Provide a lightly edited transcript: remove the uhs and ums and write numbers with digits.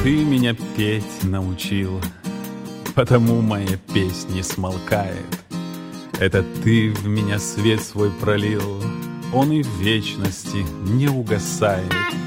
Ты меня петь научил, потому моя песня не смолкает. Это ты в меня свет свой пролил, он и в вечности не угасает.